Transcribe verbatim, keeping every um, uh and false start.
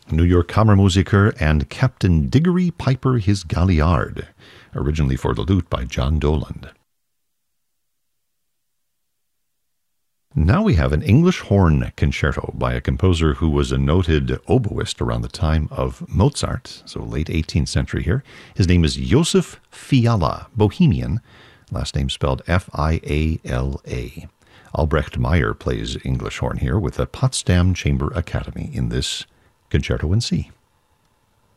New York Kammermusiker and Captain Diggory Piper his Galliard, originally for the lute by John Doland. Now we have an English horn concerto by a composer who was a noted oboist around the time of Mozart, so late eighteenth century here. His name is Josef Fiala, Bohemian, last name spelled F I A L A. Albrecht Meyer plays English horn here with the Potsdam Chamber Academy in this Concerto in C.